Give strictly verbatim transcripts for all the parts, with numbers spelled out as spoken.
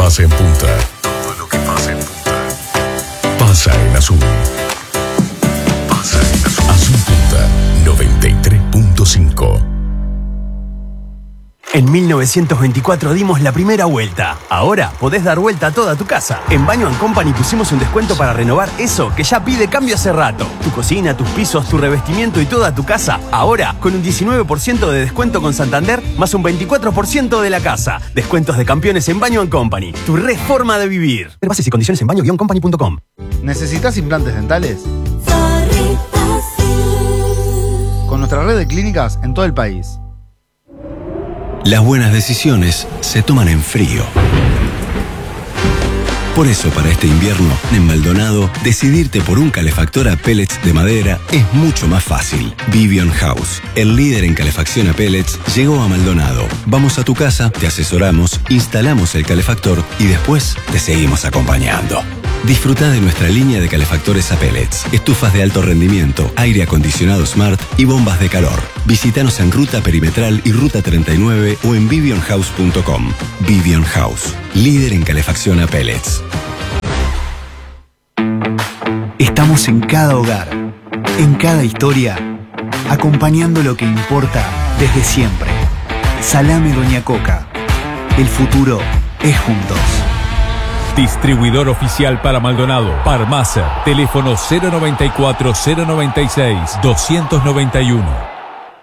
pasa en Punta. Todo lo que pasa en Punta. Pasa en Azul. Pasa en Azul. Azul Punta noventa y tres punto cinco. En mil novecientos veinticuatro dimos la primera vuelta. Ahora podés dar vuelta a toda tu casa. En Baño and Company pusimos un descuento para renovar eso que ya pide cambio hace rato. Tu cocina, tus pisos, tu revestimiento y toda tu casa. Ahora con un diecinueve por ciento de descuento con Santander más un veinticuatro por ciento de la casa. Descuentos de campeones en Baño and Company. Tu reforma de vivir. Bases y condiciones en baño guion company punto com. ¿Necesitas implantes dentales? Con nuestra red de clínicas en todo el país. Las buenas decisiones se toman en frío. Por eso, para este invierno, en Maldonado, decidirte por un calefactor a pellets de madera es mucho más fácil. Vivion House, el líder en calefacción a pellets, llegó a Maldonado. Vamos a tu casa, te asesoramos, instalamos el calefactor y después te seguimos acompañando. Disfruta de nuestra línea de calefactores a pellets, estufas de alto rendimiento, aire acondicionado Smart y bombas de calor. Visítanos en Ruta Perimetral y Ruta treinta y nueve o en vivion house punto com. Vivion House, líder en calefacción a pellets. Estamos en cada hogar, en cada historia, acompañando lo que importa desde siempre. Salame Doña Coca. El futuro es juntos. Distribuidor oficial para Maldonado, Parmacer, teléfono cero noventa y cuatro, cero noventa y seis, doscientos noventa y uno.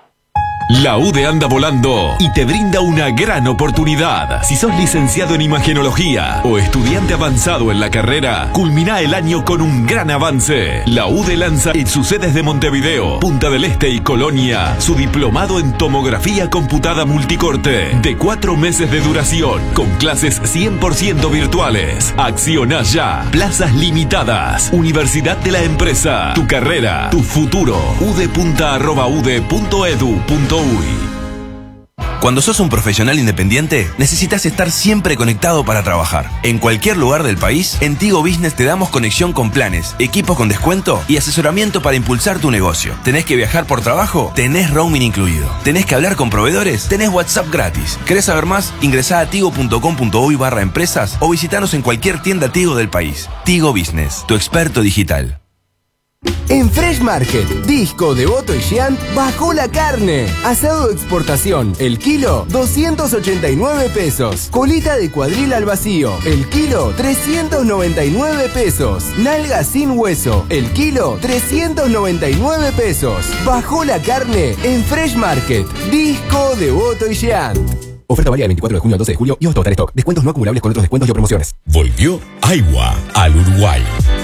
La U D E anda volando y te brinda una gran oportunidad. Si sos licenciado en imagenología o estudiante avanzado en la carrera, culmina el año con un gran avance. La U D E lanza en sus sedes de Montevideo, Punta del Este y Colonia su diplomado en tomografía computada multicorte de cuatro meses de duración con clases cien por ciento virtuales. Acciona ya. Plazas limitadas. Universidad de la Empresa. Tu carrera, tu futuro. udepunta arroba ude punto edu punto uy. Cuando sos un profesional independiente, necesitas estar siempre conectado para trabajar. En cualquier lugar del país, en Tigo Business te damos conexión con planes, equipos con descuento y asesoramiento para impulsar tu negocio. ¿Tenés que viajar por trabajo? Tenés roaming incluido. ¿Tenés que hablar con proveedores? Tenés WhatsApp gratis. ¿Querés saber más? Ingresá a tigo punto com punto uy barra empresas o visitanos en cualquier tienda Tigo del país. Tigo Business, tu experto digital. En Fresh Market, Disco, Devoto y Giant bajó la carne. Asado de exportación, el kilo, doscientos ochenta y nueve pesos. Colita de cuadril al vacío, el kilo, trescientos noventa y nueve pesos. Nalga sin hueso, el kilo, trescientos noventa y nueve pesos. Bajó la carne en Fresh Market, Disco, Devoto y Giant. Oferta válida del veinticuatro de junio al doce de julio y hasta total stock. Descuentos no acumulables con otros descuentos y o promociones. Volvió Aiwa al Uruguay.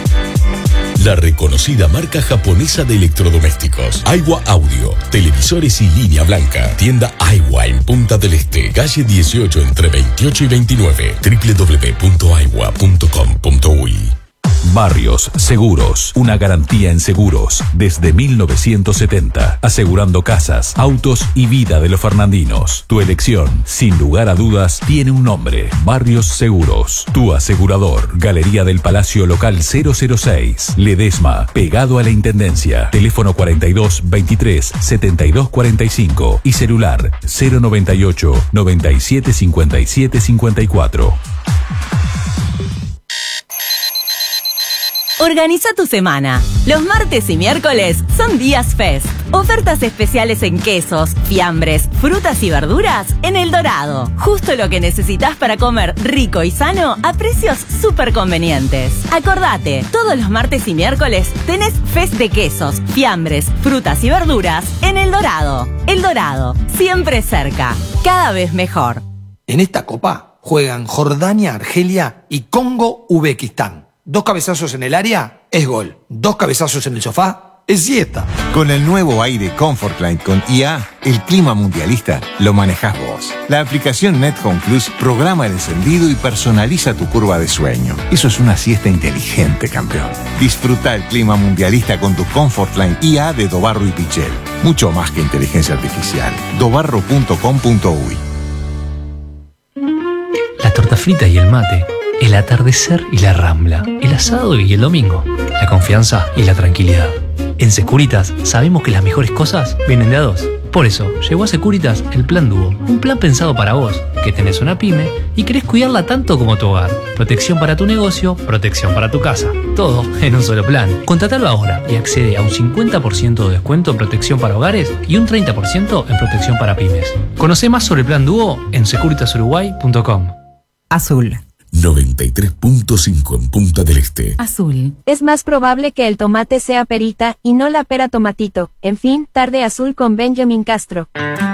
La reconocida marca japonesa de electrodomésticos. Aiwa Audio, televisores y línea blanca. Tienda Aiwa en Punta del Este, calle dieciocho entre veintiocho y veintinueve. doble u doble u doble u punto aiwa punto com punto uy. Barrios Seguros, una garantía en seguros desde mil novecientos setenta, asegurando casas, autos y vida de los fernandinos. Tu elección, sin lugar a dudas, tiene un nombre: Barrios Seguros, tu asegurador. Galería del Palacio Local cero cero seis, Ledesma, pegado a la Intendencia. Teléfono cuarenta y dos, veintitrés, setenta y dos cuarenta y cinco y celular cero noventa y ocho, noventa y siete, cincuenta y siete, cincuenta y cuatro. Organiza tu semana. Los martes y miércoles son días Fest. Ofertas especiales en quesos, fiambres, frutas y verduras en El Dorado. Justo lo que necesitas para comer rico y sano a precios súper convenientes. Acordate, todos los martes y miércoles tenés Fest de quesos, fiambres, frutas y verduras en El Dorado. El Dorado, siempre cerca, cada vez mejor. En esta copa juegan Jordania, Argelia y Congo, Uzbekistán. Dos cabezazos en el área es gol. Dos cabezazos en el sofá es siesta. Con el nuevo aire Comfortline con I A, el clima mundialista lo manejás vos. La aplicación NetHome Plus programa el encendido y personaliza tu curva de sueño. Eso es una siesta inteligente, campeón. Disfruta el clima mundialista con tu Comfortline I A de Dobarro y Pichel. Mucho más que inteligencia artificial. dobarro punto com punto uy. La torta frita y el mate. El atardecer y la rambla, el asado y el domingo, la confianza y la tranquilidad. En Securitas sabemos que las mejores cosas vienen de a dos. Por eso llegó a Securitas el Plan Dúo, un plan pensado para vos, que tenés una pyme y querés cuidarla tanto como tu hogar. Protección para tu negocio, protección para tu casa. Todo en un solo plan. Contratalo ahora y accede a un cincuenta por ciento de descuento en protección para hogares y un treinta por ciento en protección para pymes. Conoce más sobre el plan Dúo en securitas uruguay punto com. Azul. noventa y tres punto cinco en Punta del Este. Azul. Es más probable que el tomate sea perita y no la pera tomatito. En fin, tarde azul con Benjamin Castro.